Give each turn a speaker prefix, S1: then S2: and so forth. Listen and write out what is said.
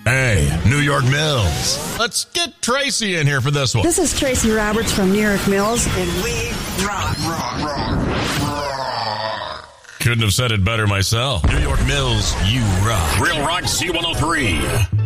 S1: Hey, New York Mills. Let's get Tracy in here for this one.
S2: This is Tracy Roberts from New York Mills,
S3: and we rock.
S1: Couldn't have said it better myself. New York Mills, you rock.
S4: Real Rock C103.